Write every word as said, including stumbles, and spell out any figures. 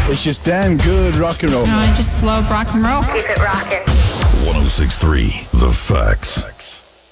It's just damn good rock and roll. No, I just love rock and roll. Keep it rocking. one oh six point three The Facts.